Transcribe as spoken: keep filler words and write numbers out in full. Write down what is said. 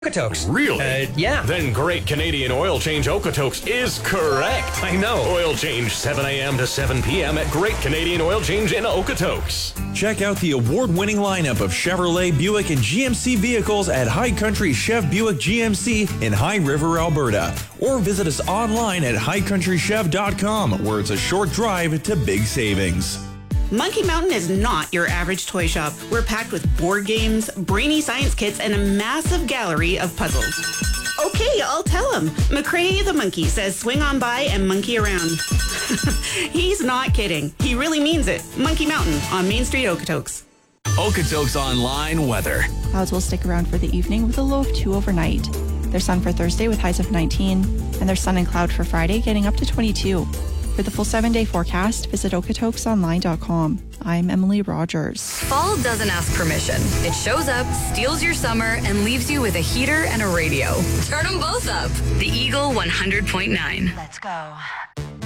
Okotoks. Really? Uh, yeah. Then Great Canadian Oil Change Okotoks is correct. I know. Oil change seven a.m. to seven p.m. at Great Canadian Oil Change in Okotoks. Check out the award-winning lineup of Chevrolet, Buick, and G M C vehicles at High Country Chev Buick G M C in High River, Alberta. Or visit us online at high country chev dot com, where it's a short drive to big savings. Monkey Mountain is not your average toy shop. We're packed with board games, brainy science kits, and a massive gallery of puzzles. Okay, I'll tell him. McCrae the monkey says swing on by and monkey around. He's not kidding. He really means it. Monkey Mountain on Main Street, Okotoks. Okotoks Online weather. Clouds will stick around for the evening with a low of two overnight. There's sun for Thursday with highs of nineteen, and there's sun and cloud for Friday getting up to twenty-two. For the full seven-day forecast, visit okotokes online dot com. I'm Emily Rogers. Fall doesn't ask permission. It shows up, steals your summer, and leaves you with a heater and a radio. Turn them both up. The Eagle one hundred point nine. Let's go.